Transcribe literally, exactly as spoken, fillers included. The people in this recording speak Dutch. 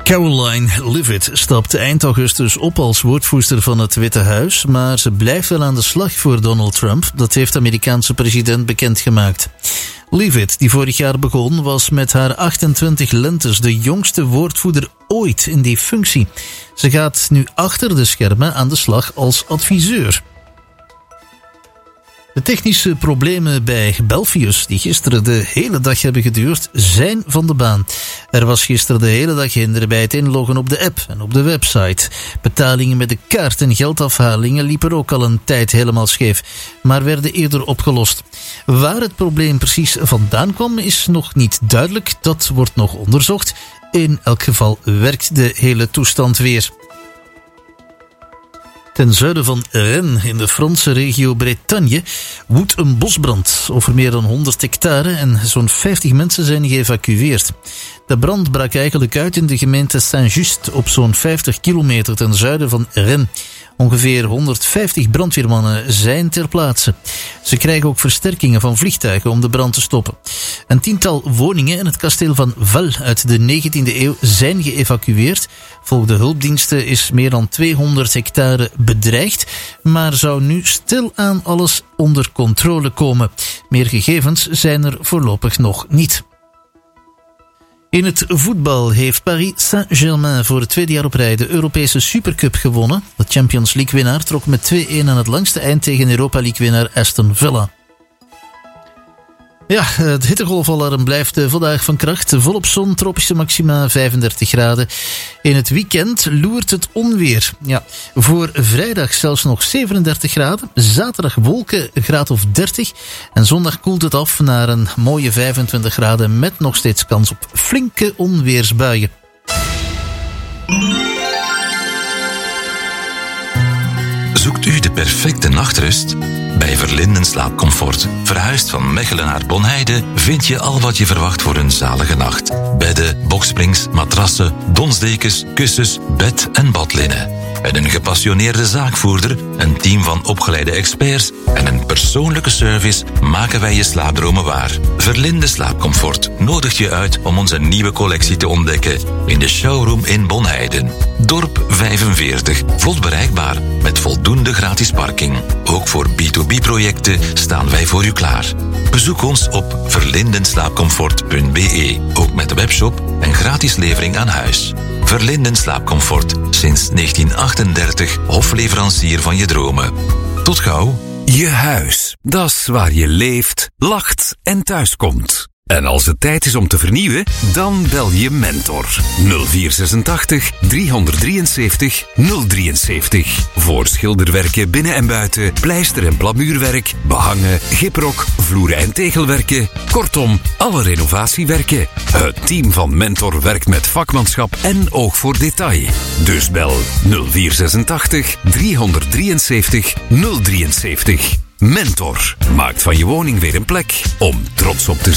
Caroline Leavitt stapt eind augustus op als woordvoerster van het Witte Huis, maar ze blijft wel aan de slag voor Donald Trump. Dat heeft de Amerikaanse president bekendgemaakt. Leavitt, die vorig jaar begon, was met haar achtentwintig lentes de jongste woordvoerder ooit in die functie. Ze gaat nu achter de schermen aan de slag als adviseur. De technische problemen bij Belfius, die gisteren de hele dag hebben geduurd, zijn van de baan. Er was gisteren de hele dag hinder bij het inloggen op de app en op de website. Betalingen met de kaart en geldafhalingen liepen ook al een tijd helemaal scheef, maar werden eerder opgelost. Waar het probleem precies vandaan kwam is nog niet duidelijk, dat wordt nog onderzocht. In elk geval werkt de hele toestand weer. Ten zuiden van Rennes, in de Franse regio Bretagne, woedt een bosbrand over meer dan honderd hectare en zo'n vijftig mensen zijn geëvacueerd. De brand brak eigenlijk uit in de gemeente Saint-Just op zo'n vijftig kilometer ten zuiden van Rennes. Ongeveer honderdvijftig brandweermannen zijn ter plaatse. Ze krijgen ook versterkingen van vliegtuigen om de brand te stoppen. Een tiental woningen in het kasteel van Val uit de negentiende eeuw zijn geëvacueerd. Volgens de hulpdiensten is meer dan tweehonderd hectare bedreigd, maar zou nu stilaan alles onder controle komen. Meer gegevens zijn er voorlopig nog niet. In het voetbal heeft Paris Saint-Germain voor het tweede jaar op rij de Europese Supercup gewonnen. De Champions League-winnaar trok met twee-een aan het langste eind tegen Europa League-winnaar Aston Villa. Ja, het hittegolfalarm blijft vandaag van kracht. Volop zon, tropische maxima vijfendertig graden. In het weekend loert het onweer. Ja, voor vrijdag zelfs nog zevenendertig graden. Zaterdag wolken, een graad of dertig. En zondag koelt het af naar een mooie vijfentwintig graden met nog steeds kans op flinke onweersbuien. Zoekt u de perfecte nachtrust? Bij Verlinden Slaapcomfort, verhuisd van Mechelen naar Bonheide, vind je al wat je verwacht voor een zalige nacht. Bedden, boksprings, matrassen, donsdekens, kussens, bed- en badlinnen. Met een gepassioneerde zaakvoerder, een team van opgeleide experts en een persoonlijke service maken wij je slaapdromen waar. Verlinde Slaapcomfort nodigt je uit om onze nieuwe collectie te ontdekken in de showroom in Bonheiden. Dorp vijfenveertig, vlot bereikbaar met voldoende gratis parking. Ook voor B twee B-projecten staan wij voor u klaar. Bezoek ons op verlindenslaapcomfort punt b e, ook met de webshop en gratis levering aan huis. Verlinden Slaapcomfort, sinds negentien achtendertig hofleverancier van je dromen. Tot gauw. Je huis, dat is waar je leeft, lacht en thuiskomt. En als het tijd is om te vernieuwen, dan bel je Mentor. nul vier zesentachtig driehonderddrieënzeventig nul drieënzeventig. Voor schilderwerken binnen en buiten, pleister- en plamuurwerk, behangen, giprok, vloeren- en tegelwerken. Kortom, alle renovatiewerken. Het team van Mentor werkt met vakmanschap en oog voor detail. Dus bel nul vier zesentachtig driehonderddrieënzeventig nul drieënzeventig. Mentor maakt van je woning weer een plek om trots op te zijn.